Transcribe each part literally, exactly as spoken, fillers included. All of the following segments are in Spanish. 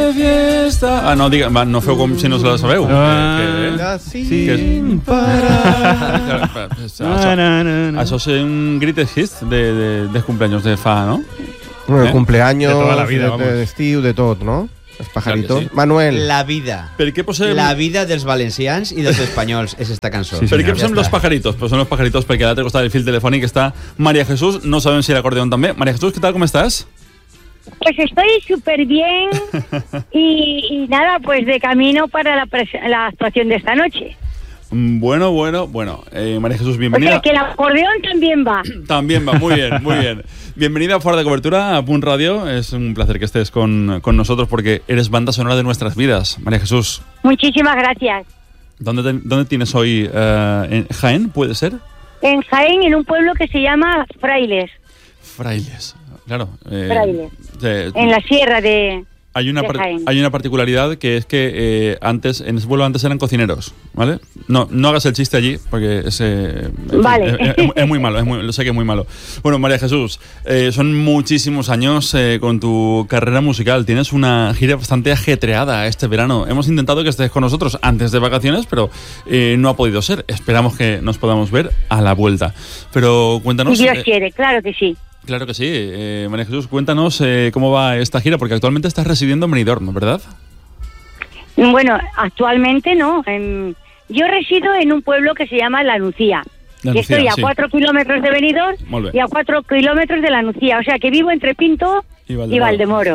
de fiesta... Ah, no, diga, va, no feu com si no se la sabeu. Ah, que, que, sí, sí, que és... parar. això, això és un greatest hit de, de, de cumpleaños de fa, no? Bueno, ¿Eh? cumpleaños, De toda la vida, de, vamos. de estiu, de tot, no? Els pajaritos. Claro que sí. Manuel. La vida. Per què posem... La vida dels valencians i dels espanyols és esta cançó. Sí, per què posem Ja los està. pajaritos? Pues son los pajaritos perquè a l'altre costat del fil telefònic està María Jesús, no sabem si l'acordeón també. María Jesús, ¿qué tal? ¿Cómo estás? Pues estoy súper bien y, y nada, pues de camino para la, pres- la actuación de esta noche. Bueno, bueno, bueno. Eh, María Jesús, O bienvenida. sea que el acordeón también va. También va, muy bien, muy bien. Bienvenida a Fuera de Cobertura, a Punt Radio. Es un placer que estés con, con nosotros porque eres banda sonora de nuestras vidas. María Jesús, Muchísimas gracias. ¿dónde, te- dónde tienes hoy? Eh, ¿En Jaén, puede ser? En Jaén, en un pueblo que se llama Frailes, Frailes, claro. eh, Frailes. eh, en la sierra de... Hay una, de par- Jaén. hay una particularidad que es que eh, antes, en ese pueblo antes eran cocineros, ¿vale? No, no hagas el chiste allí porque es, eh, en fin, Vale. es, es- es muy malo, es muy- lo sé que es muy malo. Bueno, María Jesús, eh, son muchísimos años eh, con tu carrera musical. Tienes una gira bastante ajetreada este verano. Hemos intentado que estés con nosotros antes de vacaciones, pero eh, no ha podido ser. Esperamos que nos podamos ver a la vuelta. Pero cuéntanos... Si Dios eh, quiere, claro que sí. Claro que sí. Eh, María Jesús, cuéntanos eh, cómo va esta gira, porque actualmente estás residiendo en Benidorm, ¿verdad? Bueno, actualmente no. En- yo resido en un pueblo que se llama La Nucía. La que Nucía, estoy a sí. cuatro kilómetros de Benidorm Molt bé. y a cuatro kilómetros de La Nucía. O sea que vivo entre Pinto Y y Valdemoro.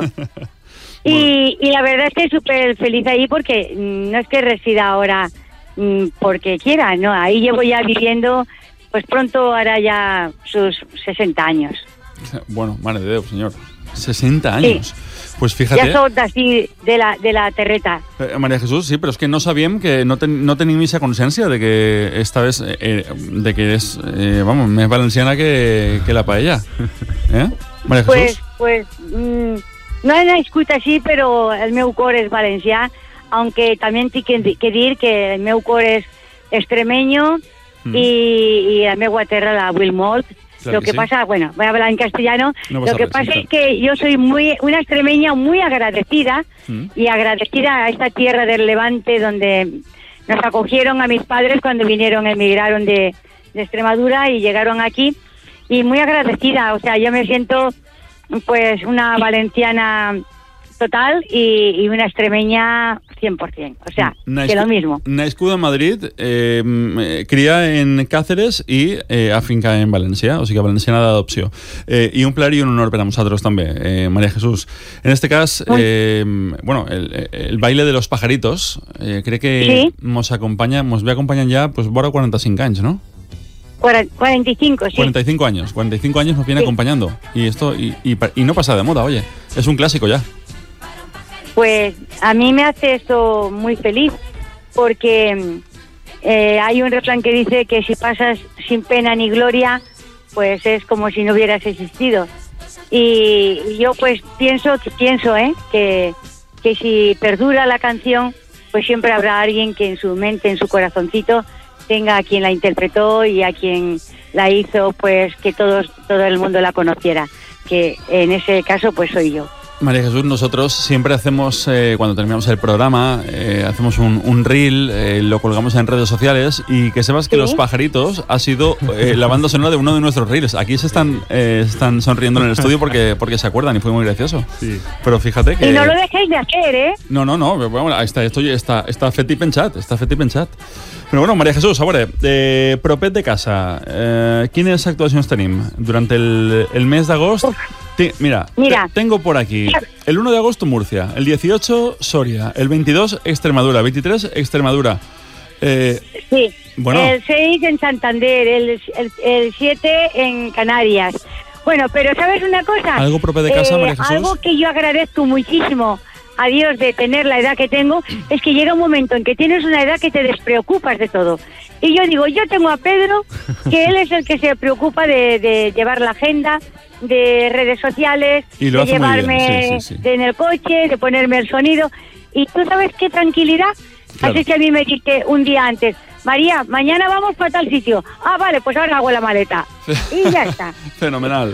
y, y la verdad es que súper feliz ahí porque mm, no es que resida ahora mm, porque quiera, no. Ahí llevo ya viviendo, pues pronto hará ya sus sesenta años. Bueno, madre de Dios, señor. sesenta años. Pues fíjate, Ya soy así de la, de la terreta. eh, María Jesús, sí, pero es que no sabíem que no, ten, no tenim esa consciència de que esta vez, eh, eh, de que eres, eh, vamos, més valenciana que, que la paella. ¿Eh? María Pues, Jesús. pues mm, no he nascut així, però el meu cor és valencià, aunque también tinc que, que dir que el meu cor és extremeño Mm. y, y la meua terra la vull molt. Claro Lo que que sí. pasa, bueno, voy a hablar en castellano. No Lo pasa que res, pasa sí, es que yo soy muy una extremeña muy agradecida Mm. y agradecida a esta tierra del Levante donde nos acogieron a mis padres cuando vinieron, emigraron de, de Extremadura y llegaron aquí. Y muy agradecida, o sea, yo me siento pues una valenciana total y, y una extremeña cien por ciento. O sea, Nascu- que lo mismo. Nascuda en Madrid, eh, eh, cria en Cáceres i eh, afinca en València, o sigui, valenciana d'adopció. Eh, I un plaer i un honor per a nosaltres també, eh, María Jesús. En este cas, eh, bueno, el, el baile de los pajaritos, eh, crec que Sí. mos acompanya, mos ve acompanyant ja pues, vora quaranta-cinc anys, ¿no? cuarenta y cinco, sí. cuarenta y cinco años, cuarenta y cinco años nos viene Sí. acompañando. Y esto y, y, pa- y no pasa de moda, oye, es un clásico ya. Pues a mí me hace esto muy feliz porque eh, hay un refrán que dice que si pasas sin pena ni gloria, pues es como si no hubieras existido. Y yo pues pienso, que pienso, ¿eh? que, que si perdura la canción, pues siempre habrá alguien que en su mente, en su corazoncito, tenga a quien la interpretó y a quien la hizo, pues que todos, todo el mundo la conociera. Que en ese caso, pues soy yo. María Jesús, nosotros siempre hacemos, eh, cuando terminamos el programa, eh, hacemos un, un reel, eh, lo colgamos en redes sociales y que sepas que Sí. Los Pajaritos ha sido eh, la banda sonora de uno de nuestros reels. Aquí se están, eh, están sonriendo en el estudio porque, porque se acuerdan y fue muy gracioso. Sí. Pero fíjate que... Y no lo dejéis de hacer, ¿eh? No, no, no, bueno, ahí està, esto està, està fet i pensat, està fet i pensat. Però bueno, María Jesús, a veure, eh, propet de casa, eh, quines actuacions tenim durant el, el mes d'agost? Ti- Mira, Mira. te- tengo por aquí el uno de agosto Murcia, el dieciocho Soria, el veintidós Extremadura, veintitrés Extremadura. Eh, Sí. Bueno. El seis en Santander, el, el, el siete en Canarias. Bueno, pero ¿sabes una cosa? ¿Algo propio de casa, María Jesús? Algo que yo agradezco muchísimo a Dios de tener la edad que tengo, es que llega un momento en que tienes una edad que te despreocupas de todo. Y yo digo, yo tengo a Pedro, que él es el que se preocupa de, de llevar la agenda, de redes sociales, Y lo de hace muy bien, llevarme sí, sí, sí. de- en el coche, de ponerme el sonido. Y tú sabes qué tranquilidad. Claro. Así que a mí me dijiste un día antes, María, mañana vamos para tal sitio. Ah, vale, pues ahora hago la maleta. Y ya está. Fenomenal.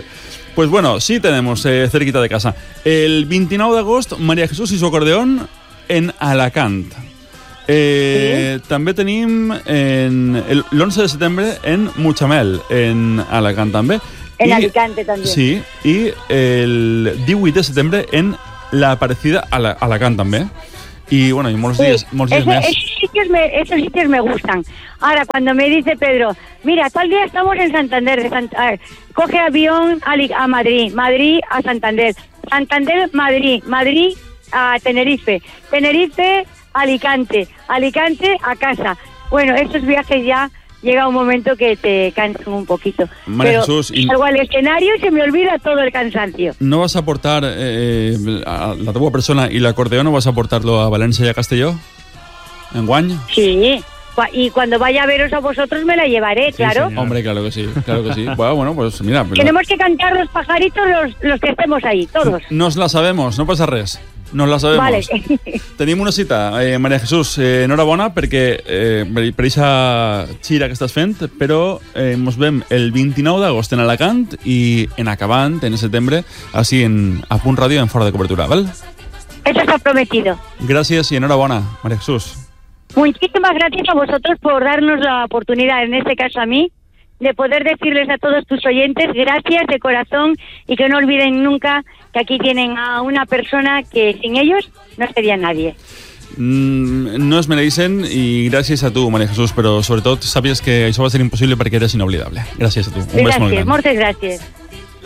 Pues bueno, sí tenemos eh, cerquita de casa. El veintinueve d'agost, Maria Jesús i su acordeón en Alacant. Eh, sí? També tenim en el, l'onze de setembre en Mutxamel, en Alacant també. En I, Alicante també. Sí, i el divuit de setembre en La Aparecida, a la, Alacant també. Y bueno, y molts sí, días, molts días ese, más. Esos sitios, me, esos sitios me gustan. Ahora, cuando me dice Pedro, mira, tal día estamos en Santander, de Sant a ver, coge avión a, a Madrid, Madrid a Santander, Santander, Madrid, Madrid a Tenerife, Tenerife, Alicante, Alicante a casa. Bueno, esos viajes ya llega un momento que te cansan un poquito. María Pero Jesús, y... salgo al escenario y se me olvida todo el cansancio. ¿No vas a aportar eh, a la teva persona y el acordeón, no vas a aportarlo a Valencia y a Castelló? ¿En Guany? Sí, y cuando vaya a veros a vosotros me la llevaré, Sí, claro. señor. Hombre, claro que sí, claro que sí. Bueno, bueno, pues mira... Pero... Tenemos que cantar los pajaritos los, los que estemos ahí, todos. Nos la sabemos, no passa res. Nos la sabemos. Vale. Tenim una cita, eh, Maria Jesús, eh, enhorabona perquè eh, per aquesta xira que estàs fent, però eh, ens veiem el vint-i-nou d'agost en Alacant i en acabant, en setembre, així en A Punt Ràdio en Fora de Cobertura, ¿val? Eso está prometido. Gràcies i enhorabona, Maria Jesús. Muchísimas gracias a vosotros por darnos la oportunidad, en este caso a mí, de poder decirles a todos tus oyentes gracias de corazón y que no olviden nunca que aquí tienen a una persona que sin ellos no sería nadie. Mm, no es mereixen i gràcies a tu, Maria Jesús, però sobretot sàpies que això va ser impossible perquè eres inoblidable. Gràcies a tu. Un Gracias, bes molt gran. muchas gracias.